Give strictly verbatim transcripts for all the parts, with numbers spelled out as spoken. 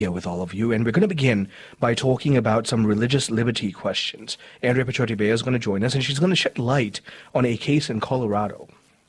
here with all of you, and we're going to begin by talking about some religious liberty questions. Andrea Pichotti-Beyer is going to join us, and she's going to shed light on a case in Colorado.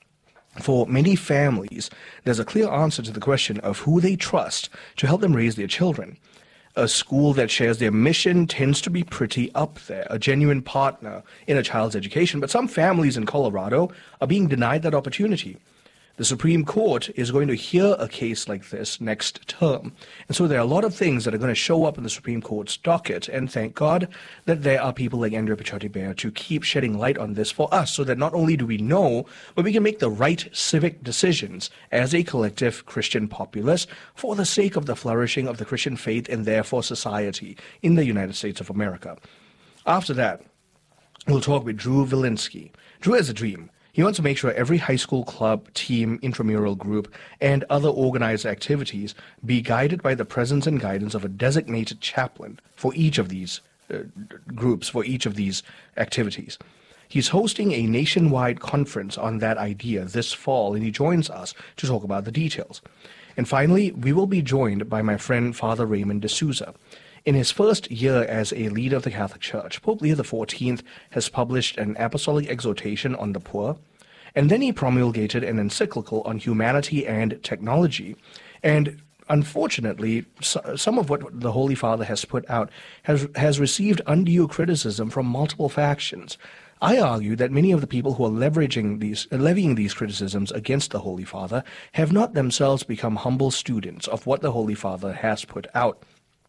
For many families, there's a clear answer to the question of who they trust to help them raise their children. A school that shares their mission tends to be pretty up there, a genuine partner in a child's education, but some families in Colorado are being denied that opportunity. The Supreme Court is going to hear a case like this next term. And so there are a lot of things that are going to show up in the Supreme Court's docket. And thank God that there are people like Andrea Pichotti-Beyer to keep shedding light on this for us, so that not only do we know, but we can make the right civic decisions as a collective Christian populace for the sake of the flourishing of the Christian faith and therefore society in the United States of America. After that, we'll talk with Drew Valinsky. Drew has a dream. He wants to make sure every high school club, team, intramural group, and other organized activities be guided by the presence and guidance of a designated chaplain for each of these uh, groups, for each of these activities. He's hosting a nationwide conference on that idea this fall, and he joins us to talk about the details. And finally, we will be joined by my friend Father Raymond D'Souza. In his first year as a leader of the Catholic Church, Pope Leo the fourteenth has published an apostolic exhortation on the poor, and then he promulgated an encyclical on humanity and technology. And unfortunately, so, some of what the Holy Father has put out has, has received undue criticism from multiple factions. I argue that many of the people who are leveraging these, levying these criticisms against the Holy Father have not themselves become humble students of what the Holy Father has put out.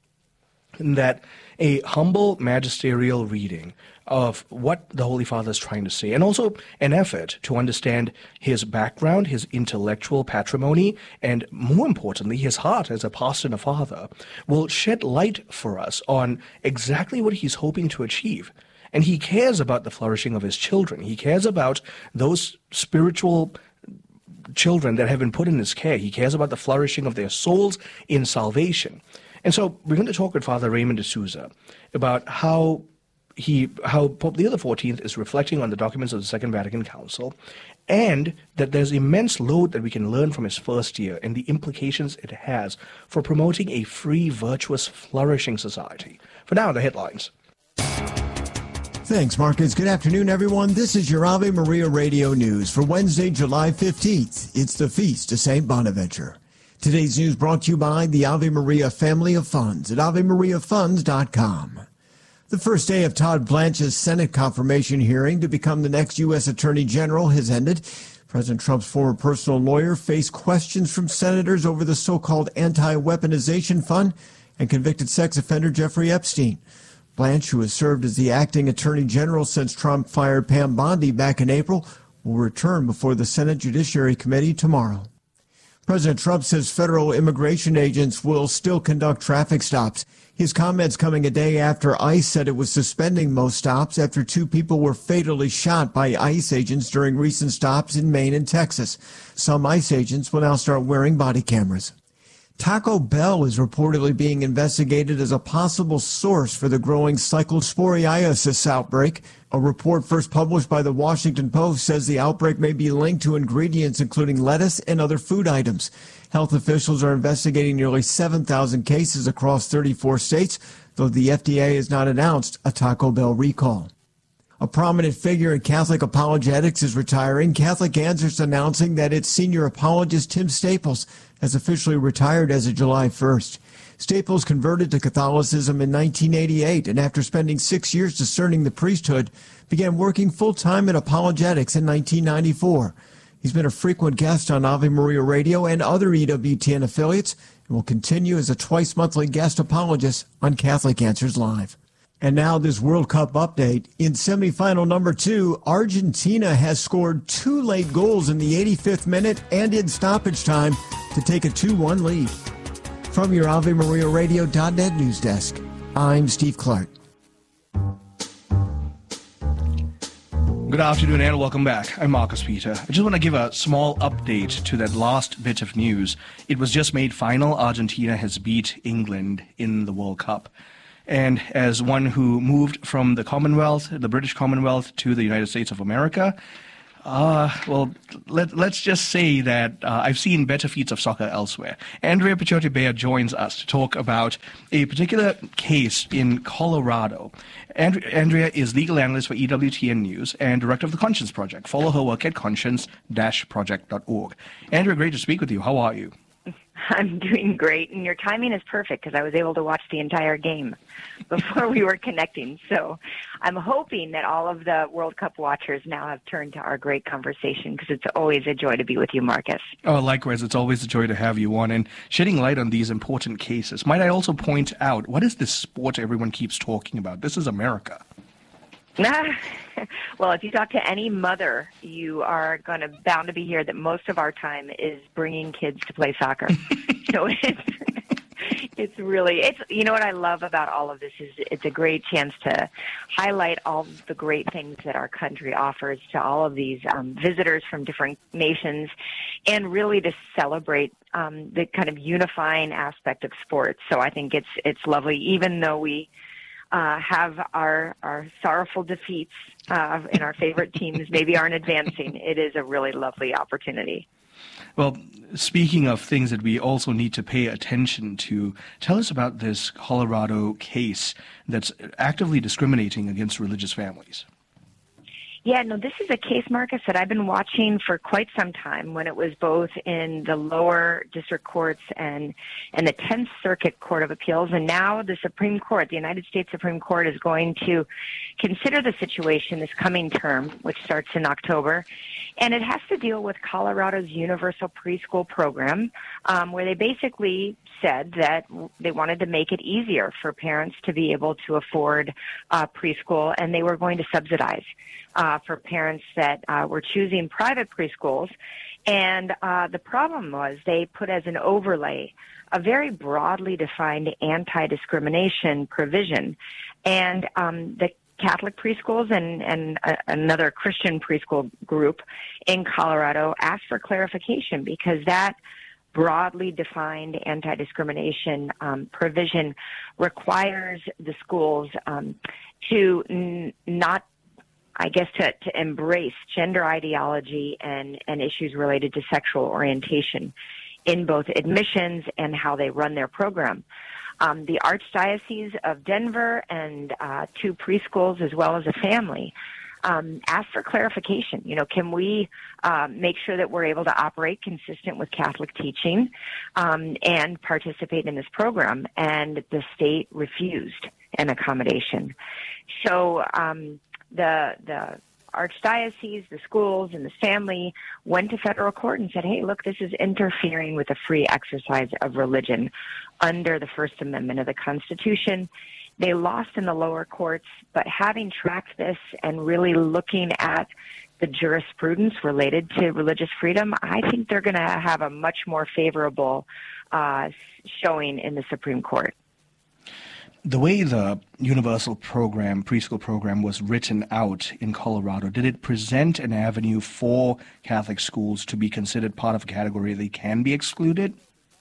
And that a humble magisterial reading of what the Holy Father is trying to say, and also an effort to understand his background, his intellectual patrimony, and more importantly, his heart as a pastor and a father, will shed light for us on exactly what he's hoping to achieve. And he cares about the flourishing of his children. He cares about those spiritual children that have been put in his care. He cares about the flourishing of their souls in salvation. And so we're going to talk with Father Raymond D'Souza about how he, how Pope Leo the fourteenth is reflecting on the documents of the Second Vatican Council, and that there's immense load that we can learn from his first year and the implications it has for promoting a free, virtuous, flourishing society. For now, the headlines. Thanks, Marcus. Good afternoon, everyone. This is your Ave Maria Radio News for Wednesday, July fifteenth. It's the Feast of Saint Bonaventure. Today's news brought to you by the Ave Maria Family of Funds at ave maria funds dot com. The first day of Todd Blanche's Senate confirmation hearing to become the next U S Attorney General has ended. President Trump's former personal lawyer faced questions from senators over the so-called anti-weaponization fund and convicted sex offender Jeffrey Epstein. Blanche, who has served as the acting Attorney General since Trump fired Pam Bondi back in April, will return before the Senate Judiciary Committee tomorrow. President Trump says federal immigration agents will still conduct traffic stops. His comments coming a day after ICE said it was suspending most stops after two people were fatally shot by ICE agents during recent stops in Maine and Texas. Some ICE agents will now start wearing body cameras. Taco Bell is reportedly being investigated as a possible source for the growing cyclosporiasis outbreak. A report first published by the Washington Post says the outbreak may be linked to ingredients including lettuce and other food items. Health officials are investigating nearly seven thousand cases across thirty-four states, though the F D A has not announced a Taco Bell recall. A prominent figure in Catholic apologetics is retiring. Catholic Answers announcing that its senior apologist, Tim Staples, has officially retired as of July first. Staples converted to Catholicism in nineteen eighty-eight, and after spending six years discerning the priesthood, began working full-time in apologetics in nineteen ninety-four. He's been a frequent guest on Ave Maria Radio and other E W T N affiliates, and will continue as a twice-monthly guest apologist on Catholic Answers Live. And now this World Cup update. In semifinal number two, Argentina has scored two late goals in the eighty-fifth minute and in stoppage time to take a two one lead. From your Ave Maria Radio dot net news desk, I'm Steve Clark. Good afternoon and welcome back. I'm Marcus Peter. I just want to give a small update to that last bit of news. It was just made final. Argentina has beat England in the World Cup. And as one who moved from the Commonwealth, the British Commonwealth, to the United States of America, Uh, well, let, let's just say that uh, I've seen better feats of soccer elsewhere. Andrea Pichote-Bea joins us to talk about a particular case in Colorado. And- Andrea is legal analyst for E W T N News and director of the Conscience Project. Follow her work at conscience dash project dot org. Andrea, great to speak with you. How are you? I'm doing great, and your timing is perfect because I was able to watch the entire game before we were connecting. So I'm hoping that all of the World Cup watchers now have turned to our great conversation because it's always a joy to be with you, Marcus. Oh, likewise. It's always a joy to have you on and shedding light on these important cases. Might I also point out, what is this sport everyone keeps talking about? This is America. Well, if you talk to any mother, you are going to bound to be here that most of our time is bringing kids to play soccer. So it's, it's really, it's, you know what I love about all of this is it's a great chance to highlight all the great things that our country offers to all of these um, visitors from different nations and really to celebrate um, the kind of unifying aspect of sports. So I think it's, it's lovely, even though we Uh, have our, our sorrowful defeats uh, in our favorite teams maybe aren't advancing. It is a really lovely opportunity. Well, speaking of things that we also need to pay attention to, tell us about this Colorado case that's actively discriminating against religious families. Yeah, no, this is a case, Marcus, that I've been watching for quite some time when it was both in the lower district courts and, and the tenth Circuit Court of Appeals. And now the Supreme Court, the United States Supreme Court, is going to consider the situation this coming term, which starts in October. And it has to deal with Colorado's universal preschool program, um, where they basically said that they wanted to make it easier for parents to be able to afford uh, preschool, and they were going to subsidize uh, for parents that uh, were choosing private preschools. And uh, the problem was they put as an overlay a very broadly defined anti-discrimination provision. And um, the Catholic preschools and, and a, another Christian preschool group in Colorado asked for clarification because that broadly defined anti-discrimination um, provision requires the schools um, to n- not, I guess, to, to embrace gender ideology and, and issues related to sexual orientation in both admissions and how they run their program. Um, the Archdiocese of Denver and uh, two preschools as well as a family um, asked for clarification. You know, can we uh, make sure that we're able to operate consistent with Catholic teaching um, and participate in this program? And the state refused an accommodation. So um, the the Archdiocese, the schools, and the family went to federal court and said, hey, look, this is interfering with the free exercise of religion under the First Amendment of the Constitution. They lost in the lower courts, but having tracked this and really looking at the jurisprudence related to religious freedom, I think they're going to have a much more favorable uh, showing in the Supreme Court. The way the universal program, preschool program, was written out in Colorado, did it present an avenue for Catholic schools to be considered part of a category they can be excluded?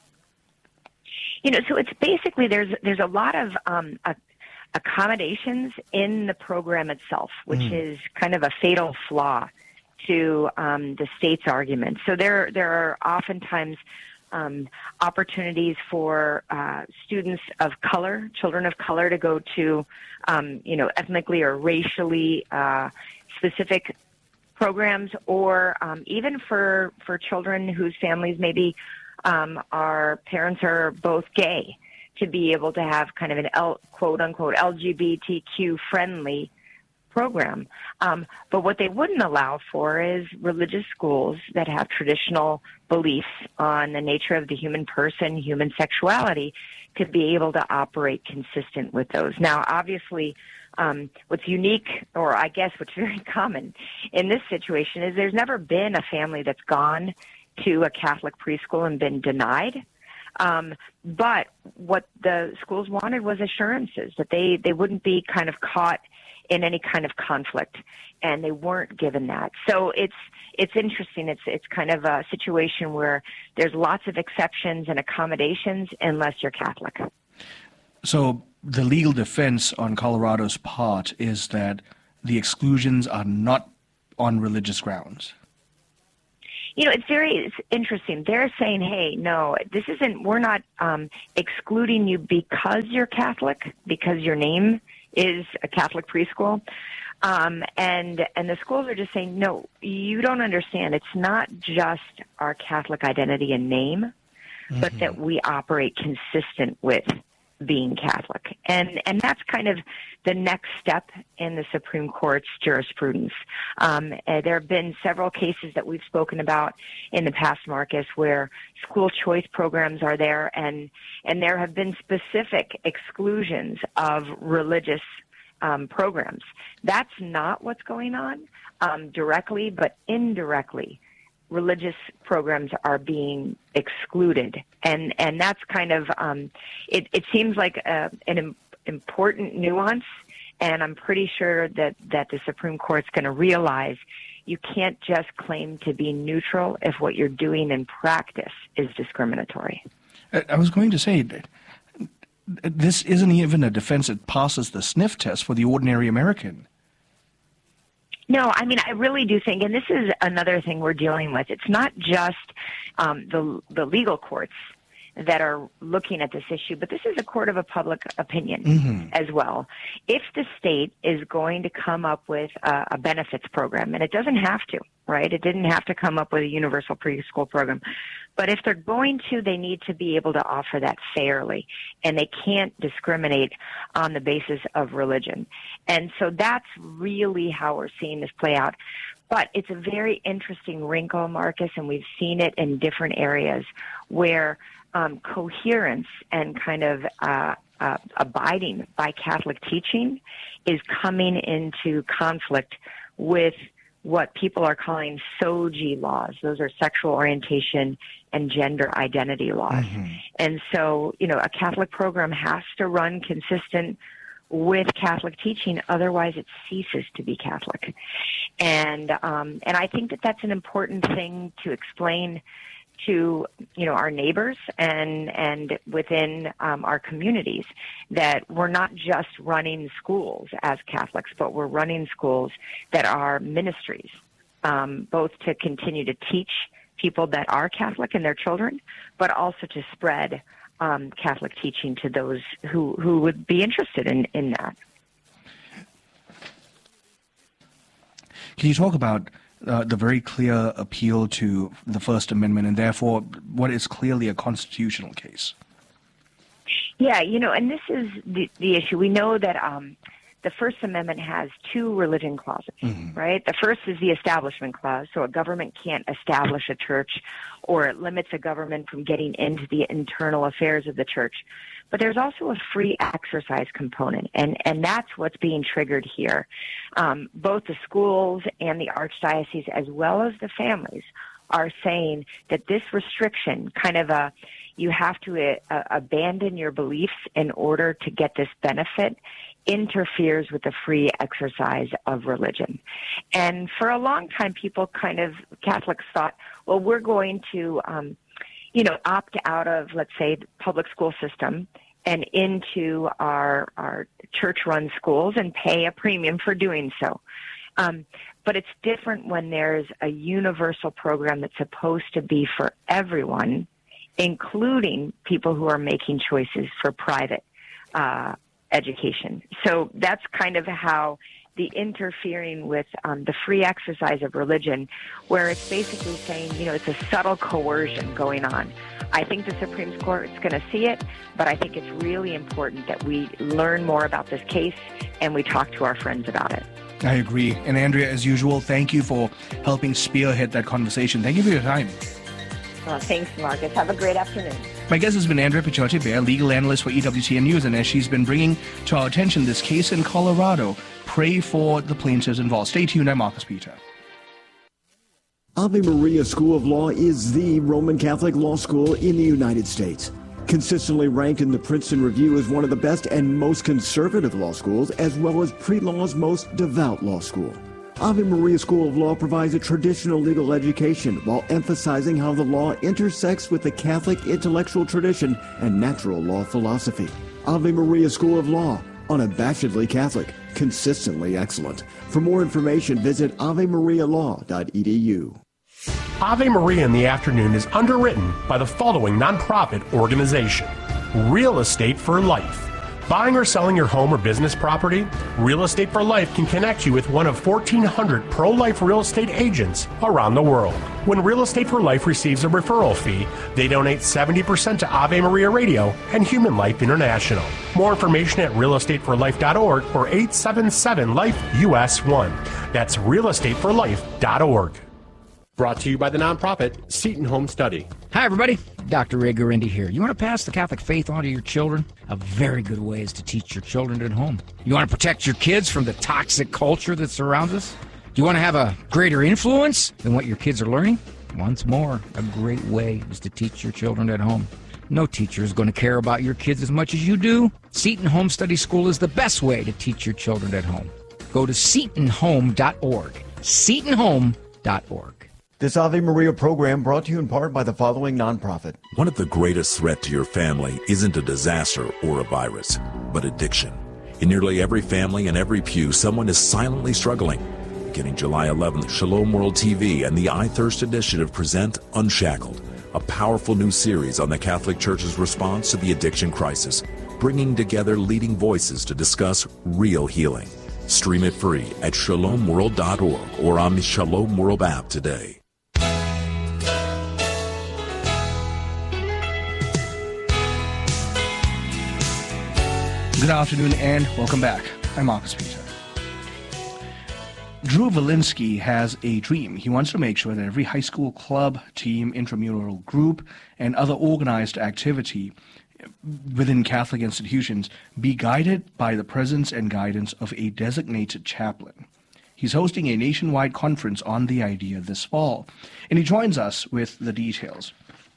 You know, so it's basically there's there's a lot of um, uh, accommodations in the program itself, which mm. is kind of a fatal flaw to um, the state's argument. So there there are oftentimes Um, opportunities for uh, students of color, children of color, to go to, um, you know, ethnically or racially uh, specific programs, or um, even for for children whose families maybe um, our parents are both gay, to be able to have kind of an L, quote unquote L G B T Q friendly program. Um, but what they wouldn't allow for is religious schools that have traditional beliefs on the nature of the human person, human sexuality, to be able to operate consistent with those. Now, obviously, um, what's unique, or I guess what's very common in this situation, is there's never been a family that's gone to a Catholic preschool and been denied. Um, but what the schools wanted was assurances that they, they wouldn't be kind of caught in any kind of conflict, and they weren't given that. So it's it's interesting. It's it's kind of a situation where there's lots of exceptions and accommodations unless you're Catholic. So the legal defense on Colorado's part is that the exclusions are not on religious grounds? You know, it's very it's interesting. They're saying, hey, no, this isn't, we're not um, excluding you because you're Catholic, because your name is a Catholic preschool. Um, and and the schools are just saying, no, you don't understand. It's not just our Catholic identity and name, mm-hmm. but that we operate consistent with being Catholic. And and that's kind of the next step in the Supreme Court's jurisprudence. Um, there have been several cases that we've spoken about in the past, Marcus, where school choice programs are there, and, and there have been specific exclusions of religious um, programs. That's not what's going on um, directly, but indirectly. Religious programs are being excluded, and and that's kind of um, it. It seems like a, an im- important nuance, and I'm pretty sure that that the Supreme Court's going to realize you can't just claim to be neutral if what you're doing in practice is discriminatory. I was going to say that this isn't even a defense that passes the sniff test for the ordinary American. No, I mean, I really do think, and this is another thing we're dealing with, it's not just um, the the legal courts that are looking at this issue, but this is a court of a public opinion mm-hmm. as well. If the state is going to come up with a, a benefits program, and it doesn't have to, right? It didn't have to come up with a universal preschool program. But if they're going to, they need to be able to offer that fairly, and they can't discriminate on the basis of religion. And so that's really how we're seeing this play out. But it's a very interesting wrinkle, Marcus, and we've seen it in different areas where um, coherence and kind of uh, uh, abiding by Catholic teaching is coming into conflict with what people are calling S O G I laws. Those are sexual orientation and gender identity laws. Mm-hmm. And so, you know, a Catholic program has to run consistent with Catholic teaching, otherwise it ceases to be Catholic. And um, and I think that that's an important thing to explain to, you know, our neighbors and and within um, our communities, that we're not just running schools as Catholics, but we're running schools that are ministries, um, both to continue to teach people that are Catholic and their children, but also to spread um, Catholic teaching to those who, who would be interested in, in that. Can you talk about Uh, the very clear appeal to the First Amendment and therefore what is clearly a constitutional case? Yeah, you know, and this is the, the issue. We know that um, the First Amendment has two religion clauses, mm-hmm. right? The first is the Establishment Clause, so a government can't establish a church, or it limits a government from getting into the internal affairs of the church. But there's also a free exercise component, and, and that's what's being triggered here. Um, both the schools and the archdiocese, as well as the families, are saying that this restriction, kind of a, you have to uh, abandon your beliefs in order to get this benefit, interferes with the free exercise of religion. And for a long time, people kind of, Catholics thought, well, we're going to, um, you know, opt out of, let's say, the public school system and into our our church-run schools and pay a premium for doing so. Um, but it's different when there's a universal program that's supposed to be for everyone, including people who are making choices for private uh, education. So that's kind of how the interfering with um, the free exercise of religion, where it's basically saying, you know, it's a subtle coercion going on. I think the Supreme Court is going to see it, but I think it's really important that we learn more about this case and we talk to our friends about it. I agree. And Andrea, as usual, thank you for helping spearhead that conversation. Thank you for your time. Well, thanks, Marcus. Have a great afternoon. My guest has been Andrea Picciotti-Bear, legal analyst for E W T N News, and as she's been bringing to our attention this case in Colorado, pray for the plaintiffs involved. Stay tuned. I'm Marcus Peter. Ave Maria School of Law is the Roman Catholic law school in the United States. Consistently ranked in the Princeton Review as one of the best and most conservative law schools, as well as pre-law's most devout law school. Ave Maria School of Law provides a traditional legal education while emphasizing how the law intersects with the Catholic intellectual tradition and natural law philosophy. Ave Maria School of Law, unabashedly Catholic. consistently excellent. For more information, visit ave maria law dot e d u. Ave Maria in the Afternoon is underwritten by the following nonprofit organization: Real Estate for Life. Buying or selling your home or business property? Real Estate for Life can connect you with one of fourteen hundred pro-life real estate agents around the world. When Real Estate for Life receives a referral fee, they donate seventy percent to Ave Maria Radio and Human Life International. More information at real estate for life dot org or eight seven seven life U S one. That's real estate for life dot org. Brought to you by the nonprofit Seton Home Study. Hi, everybody. Doctor Ray Guarendi here. You want to pass the Catholic faith on to your children? A very good way is to teach your children at home. You want to protect your kids from the toxic culture that surrounds us? Do you want to have a greater influence than what your kids are learning? Once more, a great way is to teach your children at home. No teacher is going to care about your kids as much as you do. Seton Home Study School is the best way to teach your children at home. Go to seton home dot org. seton home dot org. This Ave Maria program brought to you in part by the following nonprofit. One of the greatest threats to your family isn't a disaster or a virus, but addiction. In nearly every family and every pew, someone is silently struggling. Beginning July eleventh, Shalom World T V and the I Thirst Initiative present Unshackled, a powerful new series on the Catholic Church's response to the addiction crisis, bringing together leading voices to discuss real healing. Stream it free at shalom world dot org or on the Shalom World app today. Good afternoon and welcome back. I'm Marcus Peter. Drew Valinsky has a dream. He wants to make sure that every high school club, team, intramural group, and other organized activity within Catholic institutions be guided by the presence and guidance of a designated chaplain. He's hosting a nationwide conference on the idea this fall, and he joins us with the details.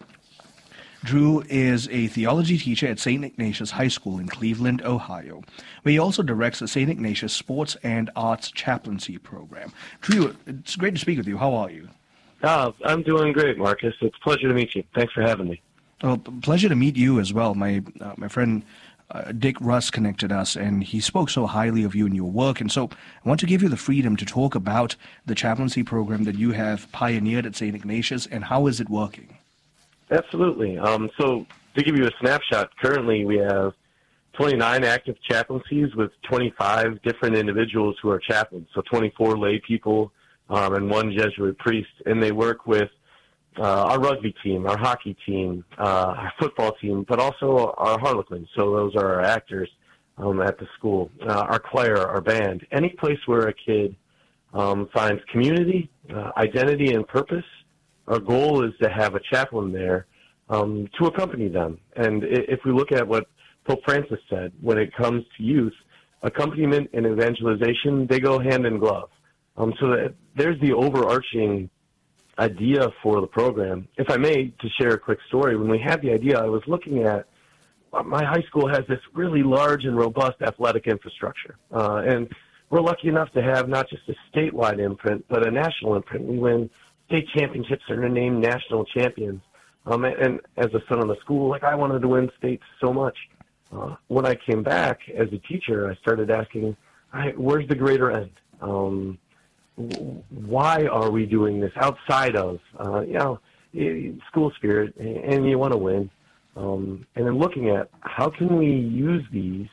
Drew is a theology teacher at Saint Ignatius High School in Cleveland, Ohio, where he also directs the Saint Ignatius Sports and Arts Chaplaincy Program. Drew, it's great to speak with you. How are you? Oh, I'm doing great, Marcus. It's a pleasure to meet you. Thanks for having me. Well, pleasure to meet you as well. My uh, my friend uh, Dick Russ connected us, and he spoke so highly of you and your work. And so I want to give you the freedom to talk about the chaplaincy program that you have pioneered at Saint Ignatius, and how is it working? Absolutely. Um, so to give you a snapshot, currently we have twenty-nine active chaplaincies with twenty-five different individuals who are chaplains, so twenty-four lay people um, and one Jesuit priest, and they work with uh, our rugby team, our hockey team, uh, our football team, but also our Harlequins, so those are our actors um, at the school, uh, our choir, our band, any place where a kid um, finds community, uh, identity, and purpose. Our goal is to have a chaplain there um, to accompany them. And if we look at what Pope Francis said, when it comes to youth, accompaniment and evangelization, they go hand in glove. Um, so that there's the overarching idea for the program. If I may, to share a quick story, when we had the idea, I was looking at, my high school has this really large and robust athletic infrastructure. Uh, and we're lucky enough to have not just a statewide imprint, but a national imprint. We win state championships and are named national champions. Um, and, and as a son of the school, like I wanted to win states so much. Uh, when I came back as a teacher, I started asking, all right, where's the greater end? Um, w- why are we doing this outside of, uh, you know, school spirit, and, and you want to win? Um, and then looking at how can we use these,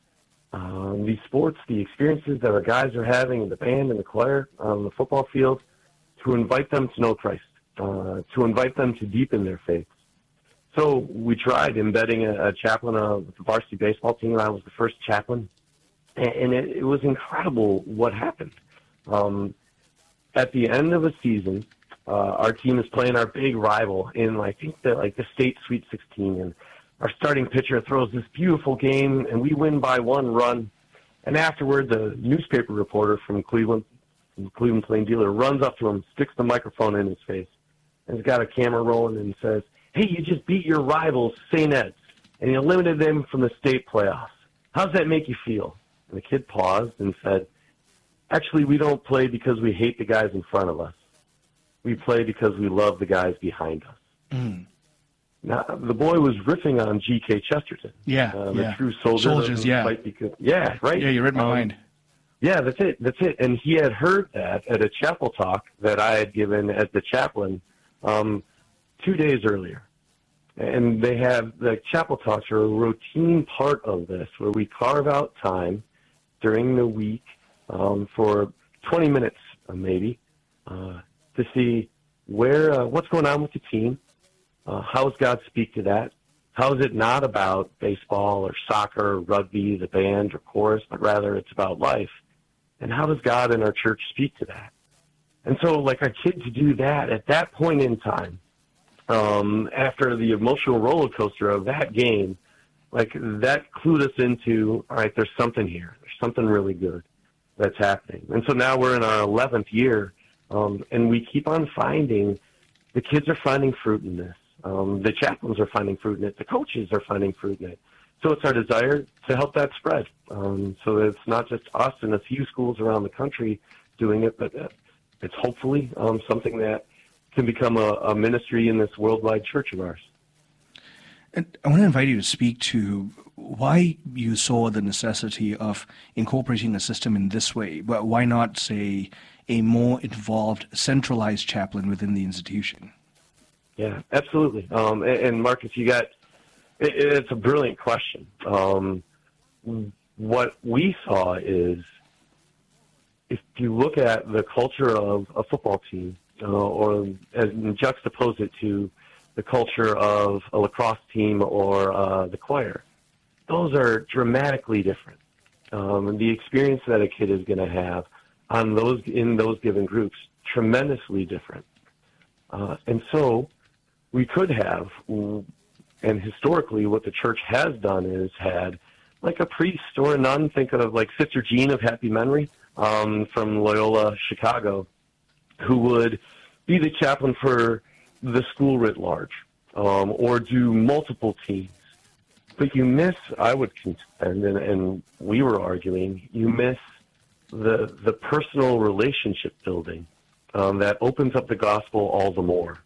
um, these sports, the experiences that our guys are having in the band and the choir on the football field, to invite them to know Christ, uh, to invite them to deepen their faith. So we tried embedding a, a chaplain of the varsity baseball team. I was the first chaplain, and, and it, it was incredible what happened. Um, at the end of a season, uh, our team is playing our big rival in, I think, the, like the state Sweet sixteen, and our starting pitcher throws this beautiful game, and we win by one run. And afterward, the newspaper reporter from Cleveland, the Cleveland Plain Dealer, runs up to him, sticks the microphone in his face, and he's got a camera rolling and says, hey, you just beat your rivals, Saint Ed's, and you eliminated them from the state playoffs. How's that make you feel? And the kid paused and said, actually, we don't play because we hate the guys in front of us. We play because we love the guys behind us. Mm. Now, the boy was riffing on G K Chesterton. Yeah, uh, yeah. The true soldier. Soldiers, yeah. Fight because, yeah, right? Yeah, you read my um, mind. Yeah, that's it. That's it. And he had heard that at a chapel talk that I had given as the chaplain um, two days earlier. And they have the chapel talks are a routine part of this, where we carve out time during the week um, for twenty minutes, uh, maybe, uh, to see where uh, what's going on with the team. Uh, how does God speak to that? How is it not about baseball or soccer or rugby, the band or chorus, but rather it's about life? And how does God in our church speak to that? And so, like, our kids do that at that point in time, um, after the emotional roller coaster of that game, like, that clued us into, all right, there's something here. There's something really good that's happening. And so now we're in our eleventh year, um, and we keep on finding the kids are finding fruit in this. Um, the chaplains are finding fruit in it. The coaches are finding fruit in it. So it's our desire to help that spread. Um, so it's not just us and a few schools around the country doing it, but uh, it's hopefully um, something that can become a, a ministry in this worldwide church of ours. And I want to invite you to speak to why you saw the necessity of incorporating a system in this way. But why not, say, a more involved, centralized chaplain within the institution? Yeah, absolutely. Um, and, and Marcus, you got it, it's a brilliant question. Um, what we saw is, if you look at the culture of a football team, uh, or as juxtapose it to the culture of a lacrosse team or uh, the choir, those are dramatically different. Um, and the experience that a kid is going to have on those in those given groups, tremendously different. Uh, and so we could have, and historically what the church has done is had like a priest or a nun, think of like Sister Jean of Happy Memory um, from Loyola, Chicago, who would be the chaplain for the school writ large, um, or do multiple teams. But you miss, I would contend, and, and we were arguing, you miss the the personal relationship building um, that opens up the gospel all the more.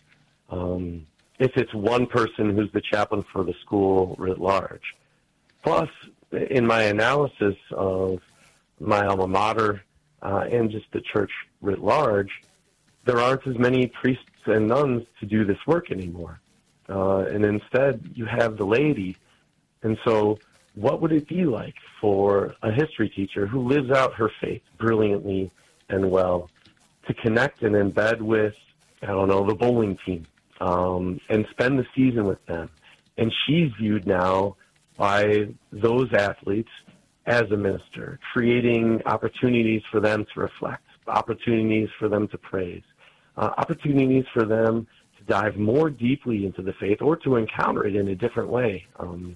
Um, if it's one person who's the chaplain for the school writ large. Plus, in my analysis of my alma mater uh, and just the church writ large, there aren't as many priests and nuns to do this work anymore. Uh, and instead, you have the laity. And so what would it be like for a history teacher who lives out her faith brilliantly and well to connect and embed with, I don't know, the bowling team um, and spend the season with them? And she's viewed now by those athletes as a minister, creating opportunities for them to reflect, opportunities for them to praise, uh, opportunities for them to dive more deeply into the faith or to encounter it in a different way. Um,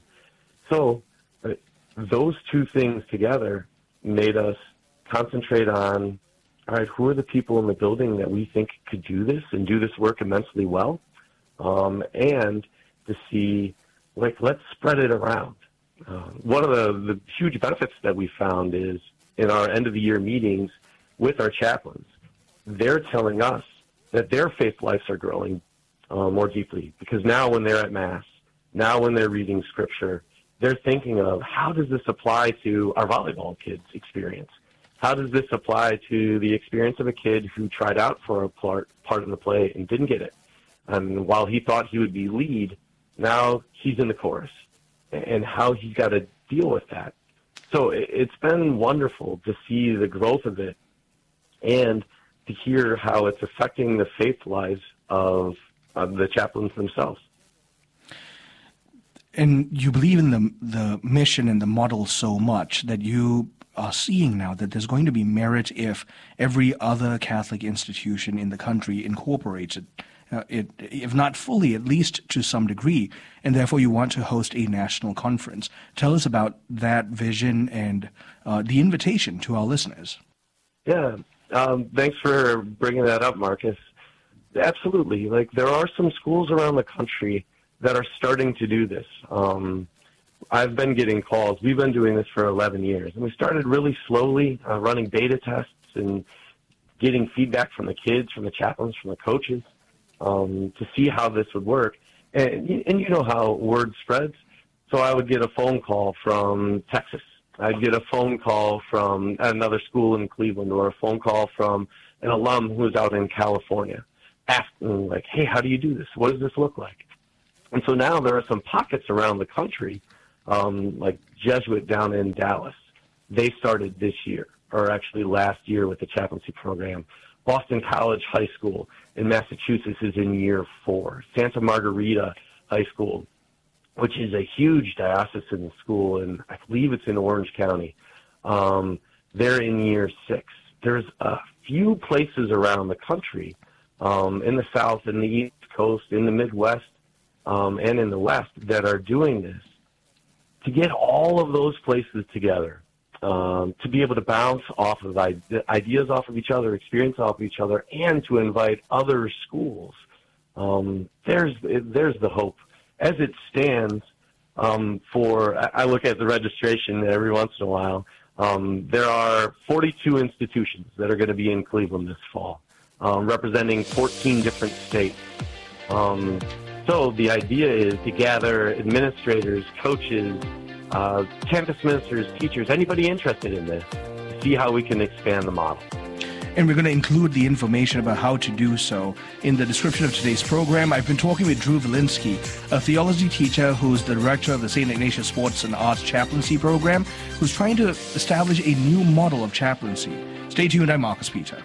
so uh, those two things together made us concentrate on, all right, who are the people in the building that we think could do this and do this work immensely well, um, and to see, like, let's spread it around. Uh, one of the, the huge benefits that we found is in our end-of-the-year meetings with our chaplains, they're telling us that their faith lives are growing uh, more deeply, because now when they're at Mass, now when they're reading Scripture, they're thinking of, how does this apply to our volleyball kids' experience? How does this apply to the experience of a kid who tried out for a part, part in the play and didn't get it? And while he thought he would be lead, now he's in the chorus, and how he's got to deal with that. So it's been wonderful to see the growth of it and to hear how it's affecting the faith lives of, of the chaplains themselves. And you believe in the the mission and the model so much that you are seeing now that there's going to be merit if every other Catholic institution in the country incorporates it, uh, it, if not fully, at least to some degree, and therefore you want to host a national conference. Tell us about that vision and uh, the invitation to our listeners. Yeah, um, thanks for bringing that up, Marcus. Absolutely. Like, there are some schools around the country that are starting to do this. Um, I've been getting calls. We've been doing this for eleven years. And we started really slowly, uh, running beta tests and getting feedback from the kids, from the chaplains, from the coaches, um, to see how this would work. And, and you know how word spreads. So I would get a phone call from Texas, I'd get a phone call from another school in Cleveland or a phone call from an alum who's out in California asking, like, hey, how do you do this? What does this look like? And so now there are some pockets around the country, um, like Jesuit down in Dallas. They started this year, or actually last year with the chaplaincy program. Boston College High School in Massachusetts is in year four. Santa Margarita High School, which is a huge diocesan school, and I believe it's in Orange County, um, they're in year six. There's a few places around the country, um, in the South, in the East Coast, in the Midwest, um, and in the West that are doing this. To get all of those places together, um, to be able to bounce off of ideas off of each other, experience off of each other, and to invite other schools, um, there's there's the hope. As it stands, um, for I look at the registration every once in a while. Um, there are forty-two institutions that are going to be in Cleveland this fall, um, representing fourteen different states. Um, so the idea is to gather administrators, coaches, uh, campus ministers, teachers, anybody interested in this, to see how we can expand the model. And we're going to include the information about how to do so in the description of today's program. I've been talking with Drew Valinsky, a theology teacher who's the director of the Saint Ignatius Sports and Arts Chaplaincy Program, who's trying to establish a new model of chaplaincy. Stay tuned, I'm Marcus Peter.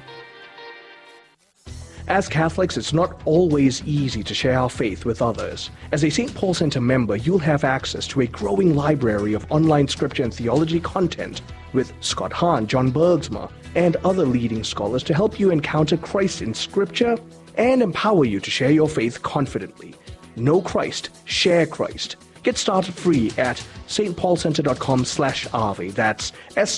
As Catholics, it's not always easy to share our faith with others. As a Saint Paul Center member, you'll have access to a growing library of online scripture and theology content with Scott Hahn, John Bergsma, and other leading scholars to help you encounter Christ in Scripture and empower you to share your faith confidently. Know Christ, share Christ. Get started free at stpaulcenter.com slash AVE. That's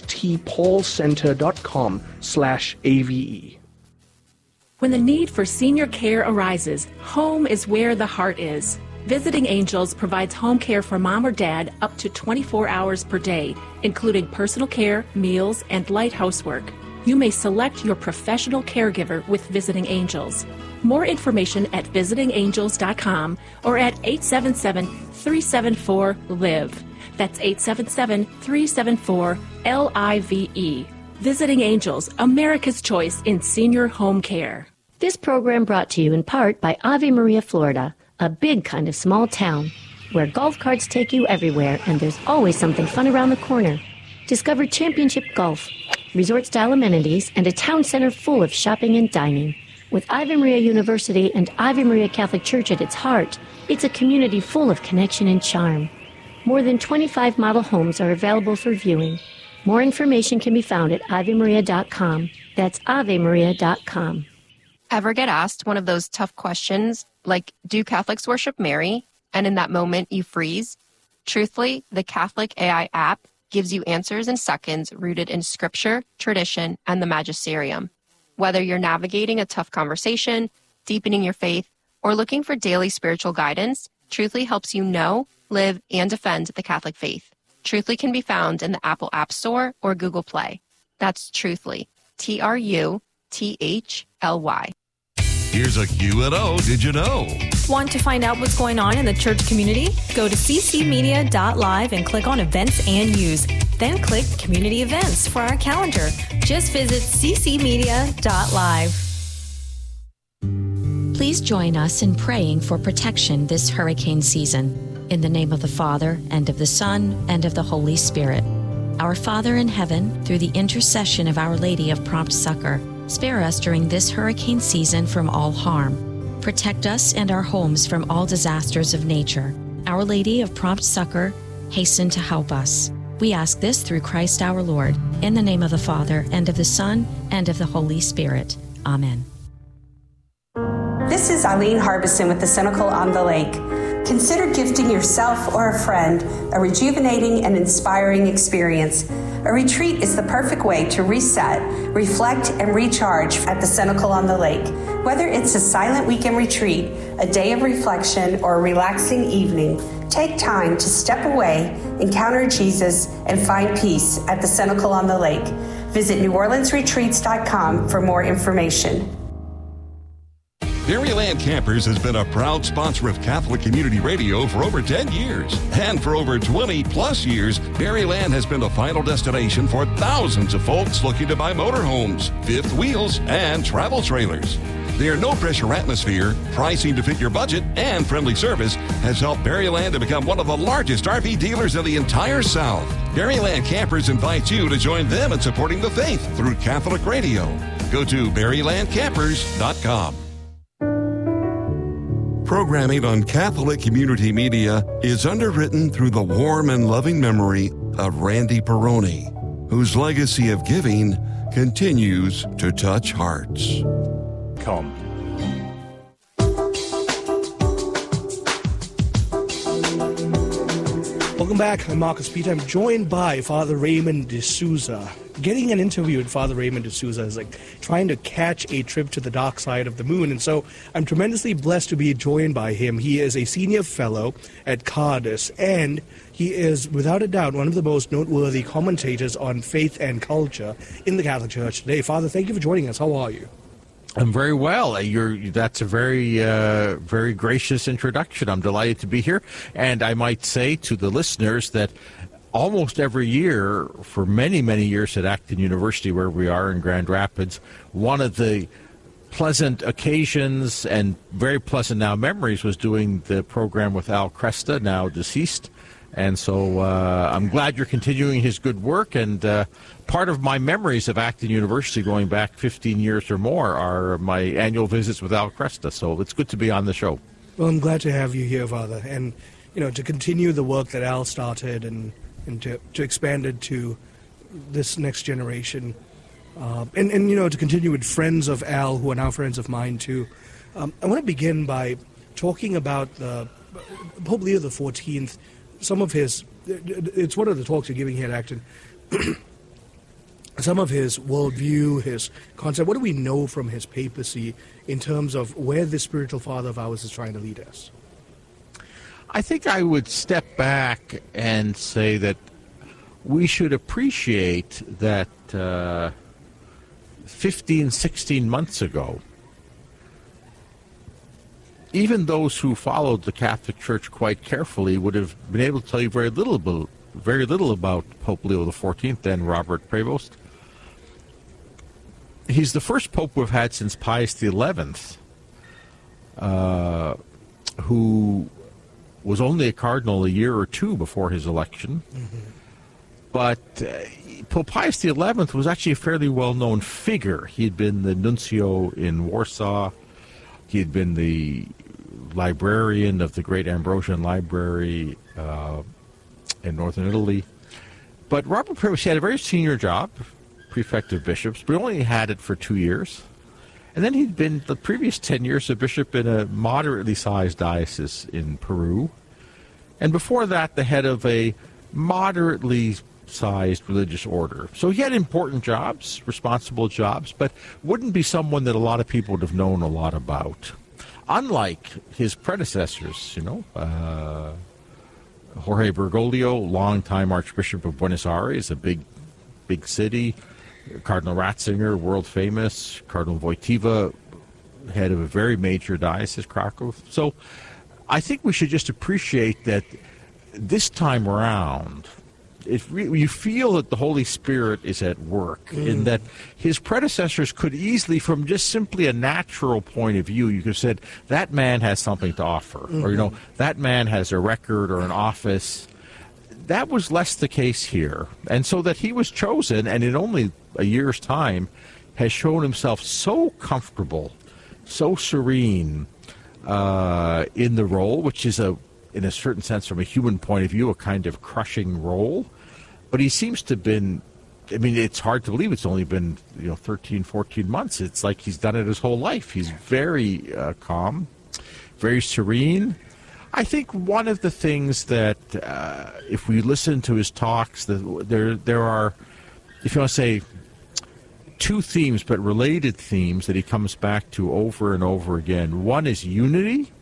stpaulcenter.com slash AVE. When the need for senior care arises, home is where the heart is. Visiting Angels provides home care for mom or dad up to twenty-four hours per day, including personal care, meals, and light housework. You may select your professional caregiver with Visiting Angels. More information at visiting angels dot com or at eight seven seven, three seven four, L I V E. That's eight seven seven, three seven four, L I V E. Visiting Angels, America's choice in senior home care. This program brought to you in part by Ave Maria, Florida, a big kind of small town where golf carts take you everywhere and there's always something fun around the corner. Discover championship golf, resort-style amenities, and a town center full of shopping and dining. With Ave Maria University and Ave Maria Catholic Church at its heart, it's a community full of connection and charm. More than twenty-five model homes are available for viewing. More information can be found at ave maria dot com. That's ave maria dot com. Ever get asked one of those tough questions, like, do Catholics worship Mary? And in that moment, you freeze? Truthfully, the Catholic A I app gives you answers in seconds rooted in scripture, tradition, and the magisterium. Whether you're navigating a tough conversation, deepening your faith, or looking for daily spiritual guidance, Truthfully helps you know, live, and defend the Catholic faith. Truthfully can be found in the Apple App Store or Google Play. That's Truthfully, T R U T H L Y. Here's a Q and O, did you know? Want to find out what's going on in the church community? Go to c c media dot live and click on Events and News. Then click Community Events for our calendar. Just visit c c media dot live. Please join us in praying for protection this hurricane season. In the name of the Father, and of the Son, and of the Holy Spirit. Our Father in heaven, through the intercession of Our Lady of Prompt Succor, spare us during this hurricane season from all harm. Protect us and our homes from all disasters of nature. Our Lady of Prompt Succor, hasten to help us. We ask this through Christ our Lord, in the name of the Father, and of the Son, and of the Holy Spirit. Amen. This is Eileen Harbison with the Cynical on the Lake. Consider gifting yourself or a friend a rejuvenating and inspiring experience. A retreat is the perfect way to reset, reflect, and recharge at the Cynical on the Lake. Whether it's a silent weekend retreat, a day of reflection, or a relaxing evening, take time to step away, encounter Jesus, and find peace at the Cynical on the Lake. Visit new orleans retreats dot com for more information. Berryland Campers has been a proud sponsor of Catholic Community Radio for over ten years. And for over twenty plus years, Berryland has been the final destination for thousands of folks looking to buy motorhomes, fifth wheels, and travel trailers. Their no-pressure atmosphere, pricing to fit your budget, and friendly service has helped Berryland to become one of the largest R V dealers in the entire South. Berryland Campers invites you to join them in supporting the faith through Catholic Radio. Go to berryland campers dot com. Programming on Catholic Community Media is underwritten through the warm and loving memory of Randy Peroni, whose legacy of giving continues to touch hearts. Come. Welcome back. I'm Marcus Peter. I'm joined by Father Raymond D'Souza. Getting an interview with Father Raymond D'Souza is like trying to catch a trip to the dark side of the moon. And so I'm tremendously blessed to be joined by him. He is a senior fellow at Cardus, and he is, without a doubt, one of the most noteworthy commentators on faith and culture in the Catholic Church today. Father, thank you for joining us. How are you? I'm very well. You're, that's a very, uh, very gracious introduction. I'm delighted to be here. And I might say to the listeners that almost every year, for many, many years at Acton University, where we are in Grand Rapids, one of the pleasant occasions and very pleasant now memories was doing the program with Al Cresta, now deceased. And so uh, I'm glad you're continuing his good work. And uh, part of my memories of Acton University going back fifteen years or more are my annual visits with Al Cresta. So it's good to be on the show. Well, I'm glad to have you here, Father. And, you know, to continue the work that Al started and, and to, to expand it to this next generation. Uh, and, and, you know, to continue with friends of Al, who are now friends of mine, too. Um, I want to begin by talking about the Pope Leo the fourteenth. Some of his, it's one of the talks you're giving here at Acton, some of his worldview, his concept. What do we know from his papacy in terms of where this spiritual father of ours is trying to lead us? I think I would step back and say that we should appreciate that uh, fifteen, sixteen months ago, even those who followed the Catholic Church quite carefully would have been able to tell you very little about, very little about Pope Leo the fourteenth, then Robert Prevost. He's the first pope we've had since Pius the eleventh, uh, who was only a cardinal a year or two before his election. Mm-hmm. But uh, Pope Pius the eleventh was actually a fairly well-known figure. He had been the nuncio in Warsaw. He had been the librarian of the great Ambrosian Library uh, in northern Italy. But Robert Prevost had a very senior job, prefect of bishops, but only had it for two years. And then he'd been the previous ten years a bishop in a moderately sized diocese in Peru. And before that, the head of a moderately sized religious order. So he had important jobs, responsible jobs, but wouldn't be someone that a lot of people would have known a lot about. Unlike his predecessors, you know, uh, Jorge Bergoglio, longtime Archbishop of Buenos Aires, a big, big city. Cardinal Ratzinger, world famous. Cardinal Wojtyła, head of a very major diocese, Krakow. So I think we should just appreciate that this time around, It re- you feel that the Holy Spirit is at work, mm. in that his predecessors could easily, from just simply a natural point of view, you could have said, that man has something to offer, mm-hmm. or, you know, that man has a record or an office. That was less the case here. And so that he was chosen, and in only a year's time, has shown himself so comfortable, so serene uh, in the role, which is a in a certain sense, from a human point of view, a kind of crushing role. But he seems to have been, I mean, it's hard to believe it's only been, you know, thirteen, fourteen months. It's like he's done it his whole life. He's very uh, calm, very serene. I think one of the things that, uh, if we listen to his talks, that there, there are, if you want to say, two themes, but related themes that he comes back to over and over again. One is unity.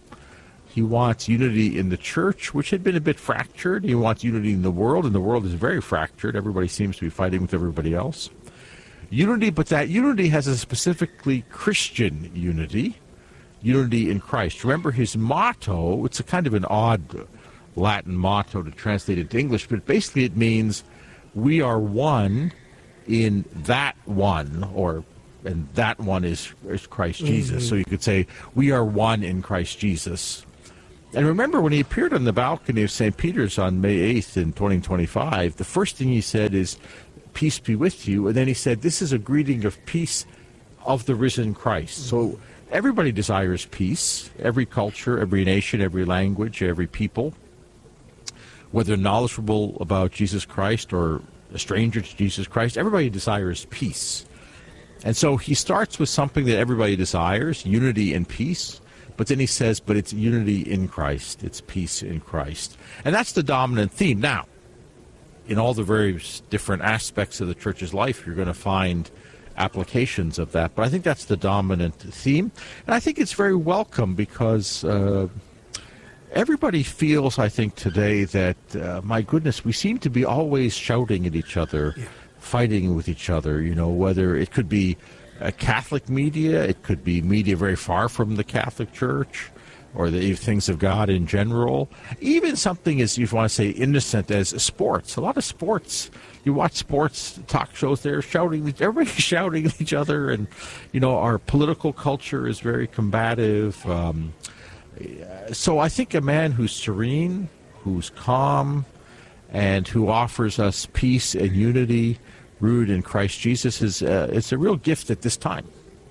He wants unity in the church, which had been a bit fractured. He wants unity in the world, and the world is very fractured. Everybody seems to be fighting with everybody else. Unity, but that unity has a specifically Christian unity, unity in Christ. Remember his motto, it's a kind of an odd Latin motto to translate into English, but basically it means we are one in that one, or and that one is, is Christ Jesus. Mm-hmm. So you could say we are one in Christ Jesus. And remember, when he appeared on the balcony of Saint Peter's on May eighth in twenty twenty-five, the first thing he said is, peace be with you. And then he said, this is a greeting of peace of the risen Christ. Mm-hmm. So everybody desires peace, every culture, every nation, every language, every people, whether knowledgeable about Jesus Christ or a stranger to Jesus Christ, everybody desires peace. And so he starts with something that everybody desires, unity and peace. But then he says, but it's unity in Christ. It's peace in Christ. And that's the dominant theme. Now, in all the various different aspects of the church's life, you're going to find applications of that. But I think that's the dominant theme. And I think it's very welcome because uh, everybody feels, I think, today that, uh, my goodness, we seem to be always shouting at each other, yeah. fighting with each other, you know, whether it could be Uh, Catholic media, it could be media very far from the Catholic Church, or the things of God in general. Even something as, you want to say, innocent as sports. A lot of sports, you watch sports talk shows, they're shouting, everybody's shouting at each other, and, you know, our political culture is very combative. Um, so I think a man who's serene, who's calm, and who offers us peace and unity rooted in Christ Jesus is uh, it's a real gift at this time.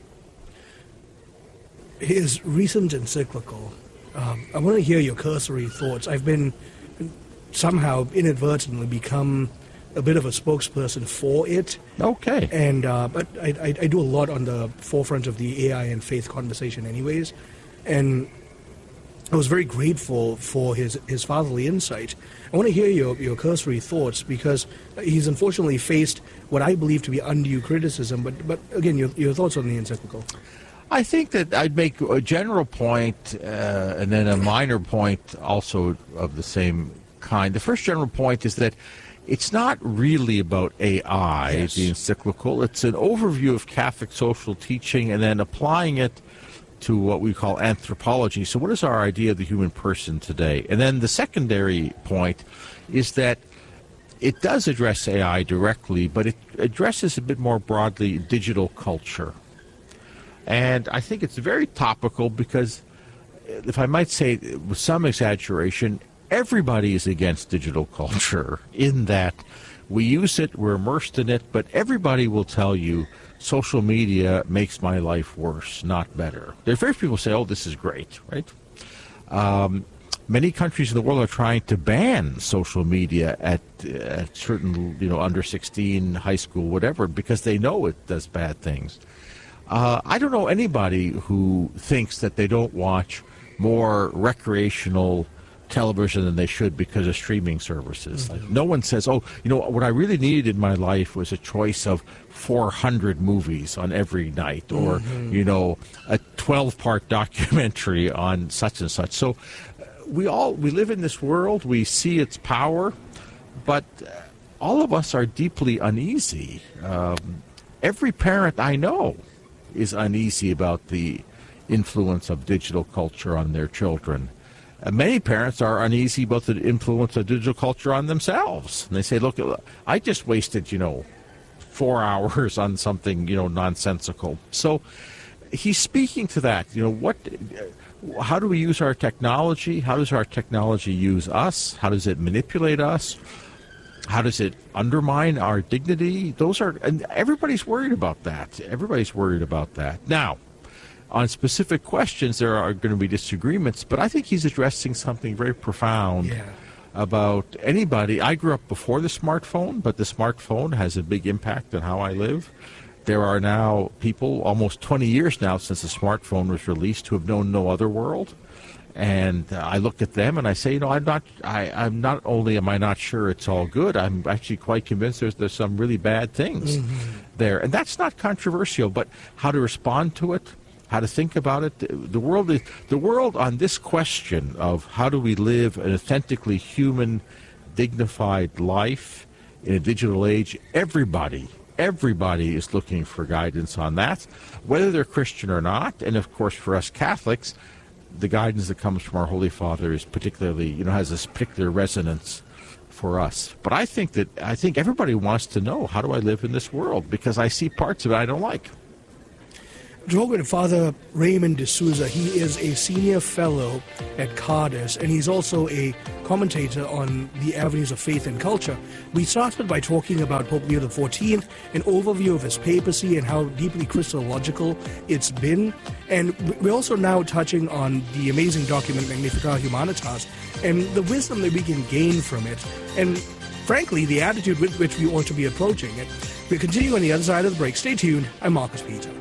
His recent encyclical, um, I want to hear your cursory thoughts. I've been somehow inadvertently become a bit of a spokesperson for it. Okay. And uh, but I, I, I do a lot on the forefront of the A I and faith conversation anyways. And I was very grateful for his, his fatherly insight. I want to hear your, your cursory thoughts, because he's unfortunately faced what I believe to be undue criticism. But, but again, your, your thoughts on the encyclical. I think that I'd make a general point uh, and then a minor point also of the same kind. The first general point is that it's not really about A I, yes. the encyclical. It's an overview of Catholic social teaching and then applying it to what we call anthropology. So what is our idea of the human person today? And then the secondary point is that it does address A I directly, but it addresses a bit more broadly digital culture. And I think it's very topical because, if I might say with some exaggeration, everybody is against digital culture in that we use it, we're immersed in it, but everybody will tell you social media makes my life worse, not better. There's very few people say, oh, this is great, right? Um, many countries in the world are trying to ban social media at, at certain, you know, under sixteen, high school, whatever, because they know it does bad things. Uh, I don't know anybody who thinks that they don't watch more recreational television than they should because of streaming services. Mm-hmm. Like, no one says, oh, you know, what I really needed in my life was a choice of four hundred movies on every night, or, mm-hmm. you know, a twelve-part documentary on such and such. So uh, we all, we live in this world, we see its power, but uh, all of us are deeply uneasy. Um, every parent I know is uneasy about the influence of digital culture on their children. Uh, many parents are uneasy about the influence of digital culture on themselves. And they say, look, I just wasted, you know, four hours on something, you know, nonsensical. So he's speaking to that. You know, what, how do we use our technology? How does our technology use us? How does it manipulate us? How does it undermine our dignity? Those are, and everybody's worried about that. Everybody's worried about that. Now, on specific questions, there are going to be disagreements, but I think he's addressing something very profound yeah. about anybody. I grew up before the smartphone, but the smartphone has a big impact on how I live. There are now people, almost twenty years now since the smartphone was released, who have known no other world. And uh, I look at them and I say, you know, I'm not, I, I'm not only am I not sure it's all good, I'm actually quite convinced there's, there's some really bad things mm-hmm. there. And that's not controversial, but how to respond to it, how to think about it. The world is, the world on this question of how do we live an authentically human, dignified life in a digital age, everybody, Everybody is looking for guidance on that, whether they're Christian or not. And of course, for us Catholics, the guidance that comes from our Holy Father is particularly, you know, has this particular resonance for us. But I think that I think everybody wants to know, how do I live in this world? Because I see parts of it I don't like. Jogan, Father Raymond D'Souza, he is a senior fellow at Cardis, and he's also a commentator on the avenues of faith and culture. We started by talking about Pope Leo the fourteenth, an overview of his papacy and how deeply Christological it's been. And we're also now touching on the amazing document Magnificat Humanitas and the wisdom that we can gain from it, and frankly, the attitude with which we ought to be approaching it. We'll continue on the other side of the break. Stay tuned. I'm Marcus Peter.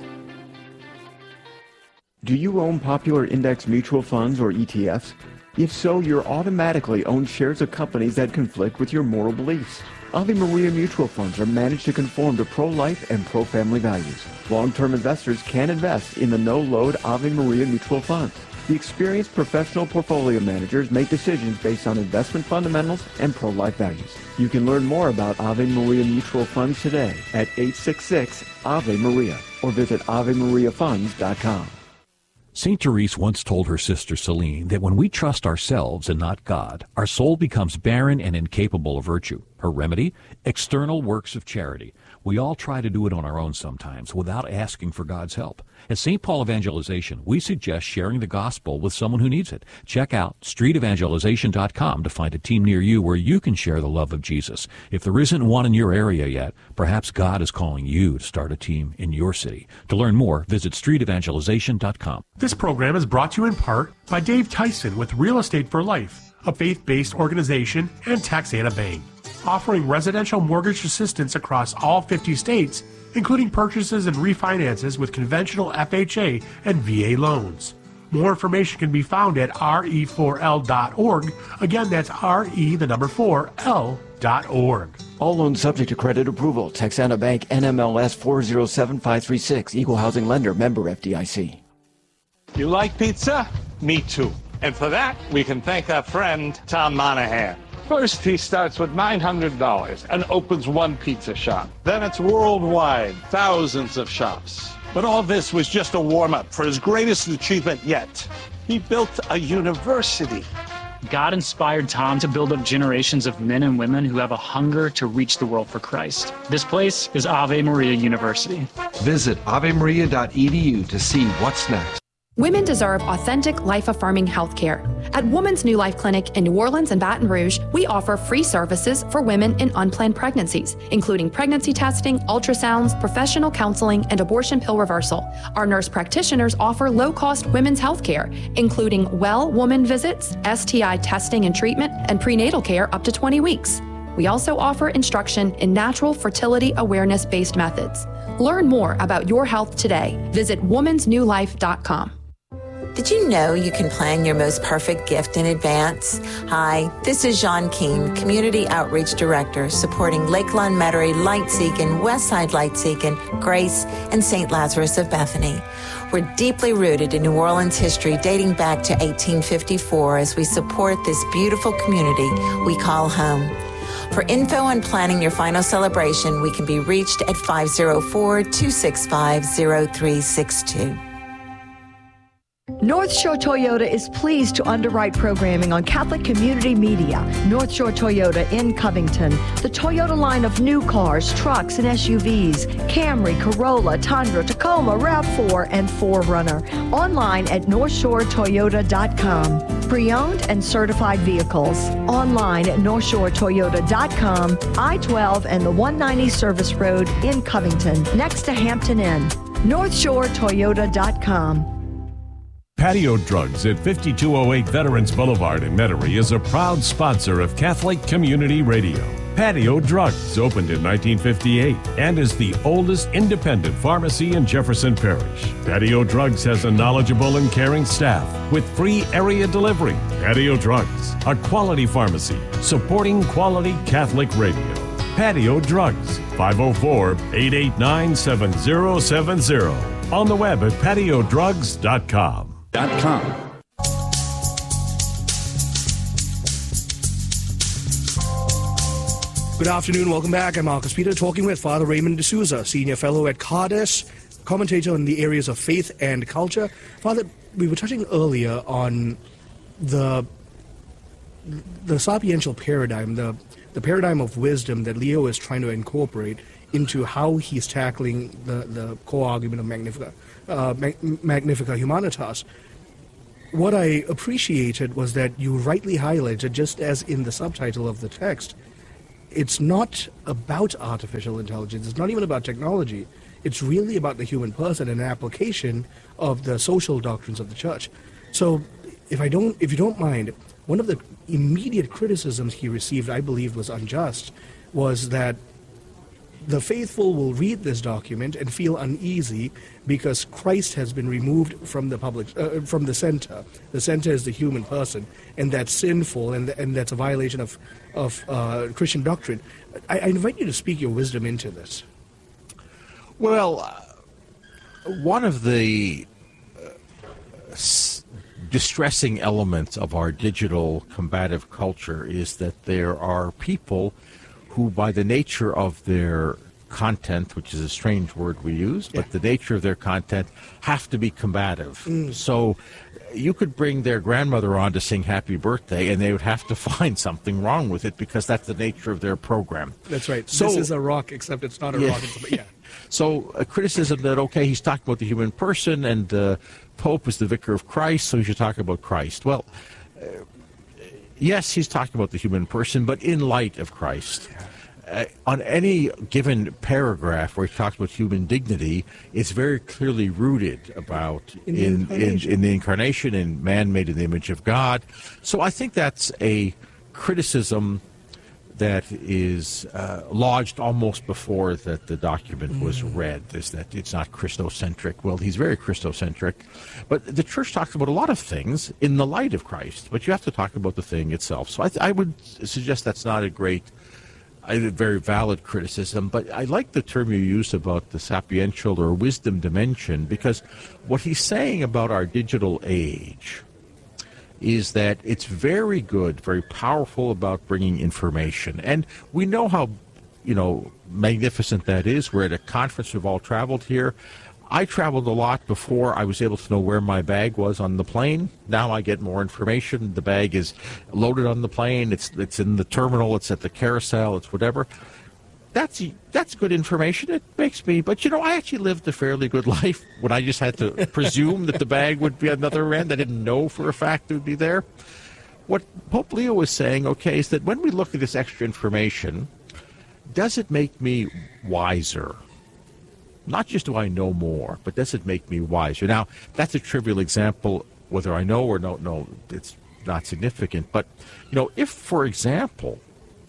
Do you own popular index mutual funds or E T Fs? If so, you're automatically own shares of companies that conflict with your moral beliefs. Ave Maria mutual funds are managed to conform to pro-life and pro-family values. Long-term investors can invest in the no-load Ave Maria mutual funds. The experienced professional portfolio managers make decisions based on investment fundamentals and pro-life values. You can learn more about Ave Maria mutual funds today at eight six six Ave Maria or visit ave maria funds dot com. Saint Therese once told her sister Celine that when we trust ourselves and not God, our soul becomes barren and incapable of virtue. Her remedy? External works of charity. We all try to do it on our own sometimes without asking for God's help. At Saint Paul Evangelization, we suggest sharing the gospel with someone who needs it. Check out street evangelization dot com to find a team near you where you can share the love of Jesus. If there isn't one in your area yet, perhaps God is calling you to start a team in your city. To learn more, visit street evangelization dot com. This program is brought to you in part by Dave Tyson with Real Estate for Life, a faith-based organization, and Taxana Bank, offering residential mortgage assistance across all fifty states, including purchases and refinances with conventional F H A and V A loans. More information can be found at R E four L dot org. Again, that's R E, the number four, L dot org. All loans subject to credit approval. Texana Bank, N M L S four zero seven five three six. Equal housing lender. Member F D I C. You like pizza? Me too. And for that, we can thank our friend Tom Monahan. First, he starts with nine hundred dollars and opens one pizza shop. Then it's worldwide, thousands of shops. But all this was just a warm-up for his greatest achievement yet. He built a university. God inspired Tom to build up generations of men and women who have a hunger to reach the world for Christ. This place is Ave Maria University. Visit ave maria dot e d u to see what's next. Women deserve authentic, life-affirming health care. At Woman's New Life Clinic in New Orleans and Baton Rouge, we offer free services for women in unplanned pregnancies, including pregnancy testing, ultrasounds, professional counseling, and abortion pill reversal. Our nurse practitioners offer low-cost women's health care, including well woman visits, S T I testing and treatment, and prenatal care up to twenty weeks. We also offer instruction in natural fertility awareness-based methods. Learn more about your health today. Visit womans new life dot com. Did you know you can plan your most perfect gift in advance? Hi, this is Jean Keene, Community Outreach Director, supporting Lakeland, Metairie, Lightseekin, Westside Lightseekin, Grace, and Saint Lazarus of Bethany. We're deeply rooted in New Orleans history dating back to eighteen fifty-four as we support this beautiful community we call home. For info on planning your final celebration, we can be reached at five oh four, two six five, oh three six two. North Shore Toyota is pleased to underwrite programming on Catholic Community Media. North Shore Toyota in Covington. The Toyota line of new cars, trucks, and S U Vs. Camry, Corolla, Tundra, Tacoma, RAV four, and four runner. Online at north shore toyota dot com. Pre-owned and certified vehicles. Online at north shore toyota dot com. I twelve and the one ninety Service Road in Covington, next to Hampton Inn. north shore toyota dot com. Patio Drugs at fifty-two oh eight Veterans Boulevard in Metairie is a proud sponsor of Catholic Community Radio. Patio Drugs opened in nineteen fifty-eight and is the oldest independent pharmacy in Jefferson Parish. Patio Drugs has a knowledgeable and caring staff with free area delivery. Patio Drugs, a quality pharmacy supporting quality Catholic radio. Patio Drugs, five oh four, eight eight nine, seven oh seven oh. On the web at patio drugs dot com. Dot com. Good afternoon. Welcome back. I'm Marcus Peter, talking with Father Raymond D'Souza, Senior Fellow at Cardes, commentator in the areas of faith and culture. Father, we were touching earlier on the the sapiential paradigm, the, the paradigm of wisdom that Leo is trying to incorporate into how he's tackling the, the core argument of Magnifica, uh, Magnifica Humanitas. What I appreciated was that you rightly highlighted, just as in the subtitle of the text, it's not about artificial intelligence. It's not even about technology. It's really about the human person and an application of the social doctrines of the church. So, if I don't, if you don't mind, one of the immediate criticisms he received, I believe, was unjust, was that the faithful will read this document and feel uneasy because Christ has been removed from the public, uh, from the center. The center is the human person, and that's sinful, and and that's a violation of of uh, Christian doctrine. I, I invite you to speak your wisdom into this. Well, uh, one of the uh, s- distressing elements of our digital combative culture is that there are people who, by the nature of their content, which is a strange word we use, but yeah. the nature of their content, have to be combative. Mm. So you could bring their grandmother on to sing happy birthday, and they would have to find something wrong with it because that's the nature of their program. That's right. So, this is a rock, except it's not a yeah. rock. It's, yeah. So a criticism that, okay, he's talking about the human person, and uh, Pope is the vicar of Christ, so he should talk about Christ. Well, uh, yes, he's talking about the human person, but in light of Christ. Uh, on any given paragraph where he talks about human dignity, it's very clearly rooted about in, in, in, in the incarnation, in man made in the image of God. So I think that's a criticism that is uh, lodged almost before that the document mm. was read, is that it's not Christocentric. Well, he's very Christocentric. But the church talks about a lot of things in the light of Christ, but you have to talk about the thing itself. So I, th- I would suggest that's not a great, a very valid criticism, but I like the term you used about the sapiential or wisdom dimension, because what he's saying about our digital age is that it's very good, very powerful about bringing information. And we know how, you know, magnificent that is. We're at a conference, we've all traveled here. I traveled a lot before I was able to know where my bag was on the plane. Now I get more information. The bag is loaded on the plane. It's it's in the terminal. It's at the carousel. It's whatever. That's that's good information. It makes me, but you know, I actually lived a fairly good life when I just had to presume that the bag would be on the other end. I didn't know for a fact it would be there. What Pope Leo was saying, okay, is that when we look at this extra information, does it make me wiser? Not just do I know more, but does it make me wiser? Now, that's a trivial example. Whether I know or don't know, it's not significant. But, you know, if, for example,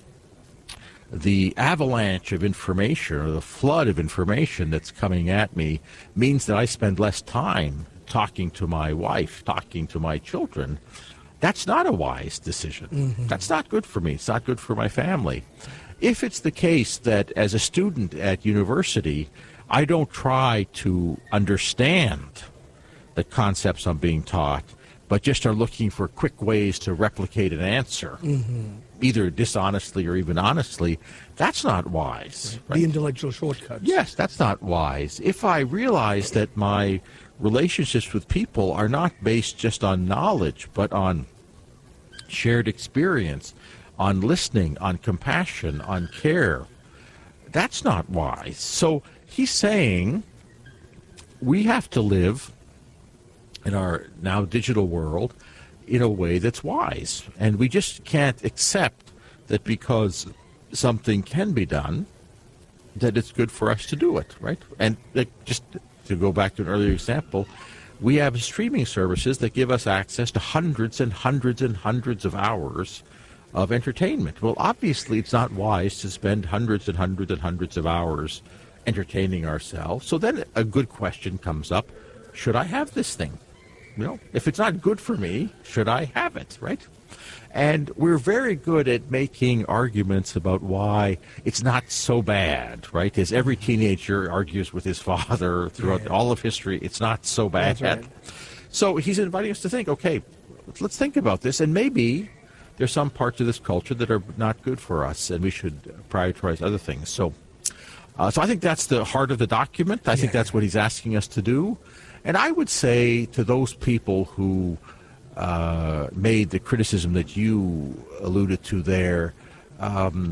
the avalanche of information or the flood of information that's coming at me means that I spend less time talking to my wife, talking to my children, that's not a wise decision. Mm-hmm. That's not good for me. It's not good for my family. If it's the case that as a student at university, I don't try to understand the concepts I'm being taught, but just are looking for quick ways to replicate an answer, mm-hmm. either dishonestly or even honestly, that's not wise. Right. The intellectual shortcuts. Yes, that's not wise. If I realize that my relationships with people are not based just on knowledge, but on shared experience, on listening, on compassion, on care, that's not wise. So he's saying we have to live in our now digital world in a way that's wise. And we just can't accept that because something can be done, that it's good for us to do it, right? And like, just to go back to an earlier example, we have streaming services that give us access to hundreds and hundreds and hundreds of hours of entertainment. Well, obviously, it's not wise to spend hundreds and hundreds and hundreds of hours entertaining ourselves. So then a good question comes up, should I have this thing? You know, if it's not good for me, should I have it, right? And we're very good at making arguments about why it's not so bad, right? As every teenager argues with his father throughout yeah. all of history, it's not so bad. That's right. So he's inviting us to think, okay, let's think about this, and maybe there's some parts of this culture that are not good for us, and we should prioritize other things. So, uh, so I think that's the heart of the document. I yeah. think that's what he's asking us to do. And I would say to those people who uh, made the criticism that you alluded to there, um,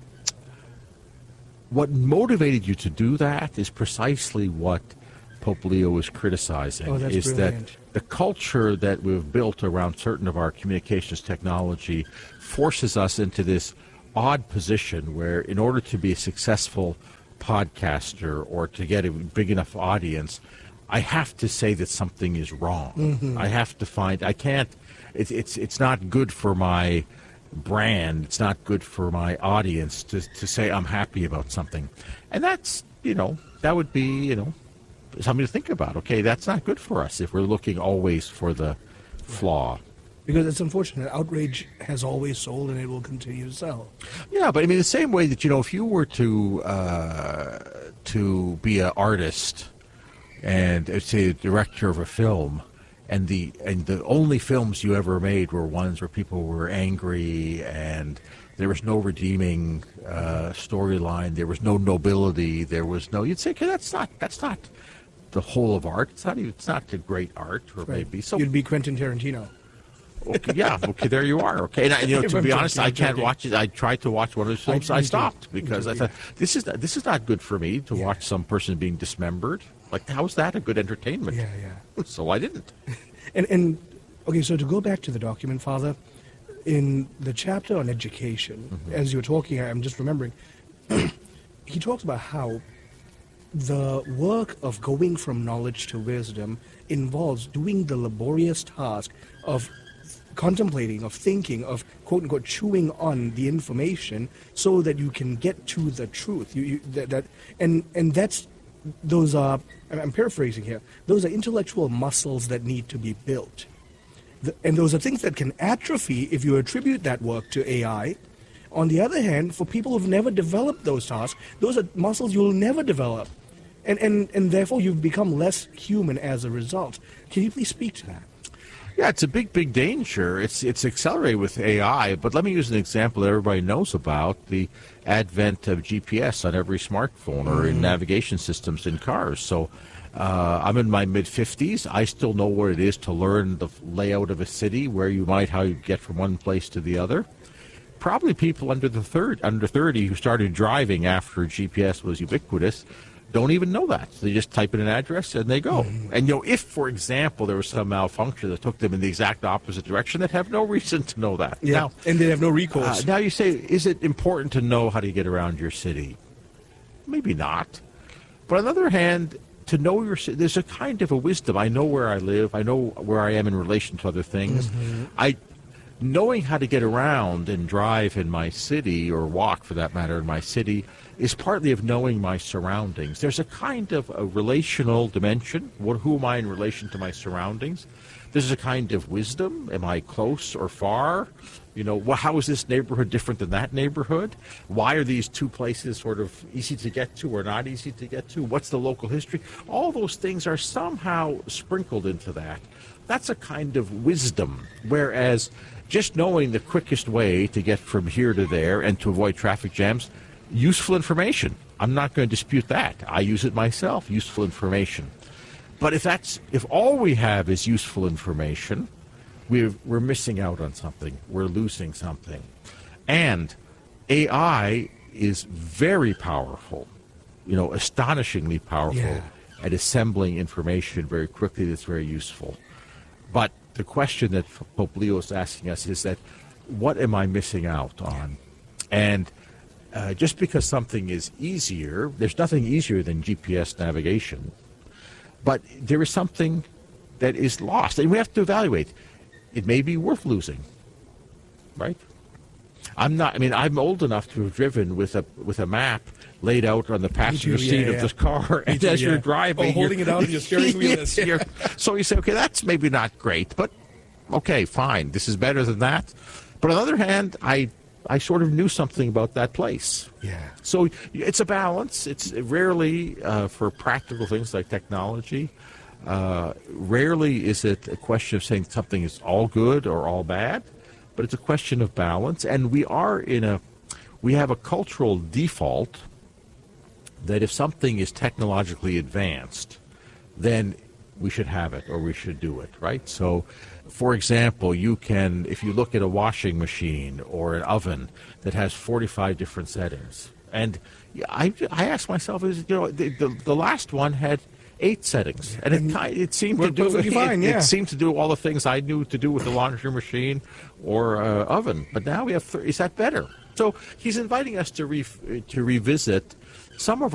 what motivated you to do that is precisely what Pope Leo is criticizing, oh, that's is brilliant. that the culture that we've built around certain of our communications technology forces us into this odd position where in order to be a successful podcaster or to get a big enough audience, I have to say that something is wrong. Mm-hmm. I have to find, I can't, it, it's it's not good for my brand, it's not good for my audience to, to say I'm happy about something. And that's, you know, that would be, you know, something to think about. Okay, that's not good for us if we're looking always for the flaw. Because it's unfortunate. Outrage has always sold and it will continue to sell. Yeah, but I mean, the same way that, you know, if you were to uh, to be an artist and, uh, say, a director of a film, and the and the only films you ever made were ones where people were angry and there was no redeeming uh, storyline, there was no nobility, there was no, you'd say, okay, that's not that's not the whole of art. It's not even, it's not a great art, or right. maybe so. You'd be Quentin Tarantino. Okay, yeah, okay, there you are. Okay, and I, you know, to be honest, I can't watch it. I tried to watch one of his films, I, I stopped because I thought this is this is not good for me to yeah. watch some person being dismembered. Like, how is that a good entertainment? Yeah, yeah. So I didn't. And and okay, so to go back to the document, Father, in the chapter on education, mm-hmm. as you were talking, I'm just remembering, he talks about how the work of going from knowledge to wisdom involves doing the laborious task of contemplating, of thinking, of quote-unquote chewing on the information so that you can get to the truth. You, you, that, that and and that's those are, I'm paraphrasing here, those are intellectual muscles that need to be built. The, and those are things that can atrophy if you attribute that work to A I. On the other hand, for people who've never developed those tasks, those are muscles you'll never develop. And, and, and therefore you've become less human as a result. Can you please speak to that? Yeah, it's a big, big danger. It's it's accelerated with A I, but let me use an example that everybody knows about, the advent of G P S on every smartphone or mm. in navigation systems in cars. So uh, I'm in my mid-fifties. I still know what it is to learn the layout of a city, where you might, how you get from one place to the other. Probably people under the third, under thirty who started driving after G P S was ubiquitous don't even know that. They just type in an address and they go. Mm. And, you know, if, for example, there was some malfunction that took them in the exact opposite direction, they'd have no reason to know that. Yeah, now, and they'd have no recourse. Uh, now you say, is it important to know how to get around your city? Maybe not. But on the other hand, to know your city, there's a kind of a wisdom. I know where I live. I know where I am in relation to other things. Mm-hmm. I, knowing how to get around and drive in my city, or walk for that matter in my city, is partly of knowing my surroundings. There's a kind of a relational dimension. What, who am I in relation to my surroundings? There's a kind of wisdom. Am I close or far? You know, well, how is this neighborhood different than that neighborhood? Why are these two places sort of easy to get to or not easy to get to? What's the local history? All those things are somehow sprinkled into that. That's a kind of wisdom, whereas just knowing the quickest way to get from here to there and to avoid traffic jams, useful information. I'm not going to dispute that. I use it myself, useful information. But if that's if all we have is useful information, we're, we're missing out on something. We're losing something. And A I is very powerful, you know, astonishingly powerful yeah. at assembling information very quickly that's very useful. But the question that Pope Leo is asking us is that, what am I missing out on? And uh, just because something is easier, there's nothing easier than G P S navigation, but there is something that is lost, and we have to evaluate. It may be worth losing, right? I'm not, I mean, I'm old enough to have driven with a with a map laid out on the passenger too, seat yeah, of yeah. the car, and too, as yeah. you're driving, oh, holding you're, it out on your steering wheel. Is, you're, so you say, okay, that's maybe not great, but okay, fine, this is better than that. But on the other hand, I I sort of knew something about that place. Yeah. So it's a balance. It's rarely uh, for practical things like technology. Uh, rarely is it a question of saying something is all good or all bad. but it's a question of balance. And we are in a, we have a cultural default that if something is technologically advanced, then we should have it or we should do it, right? So, for example, you can, if you look at a washing machine or an oven that has forty-five different settings, and I, I ask myself, is you know, the, the, the last one had eight settings, and it kind it seemed to do it, fine, yeah. it seemed to do all the things I knew to do with the laundry machine or uh, oven. But now we have, th- is that better? So he's inviting us to re- to revisit some of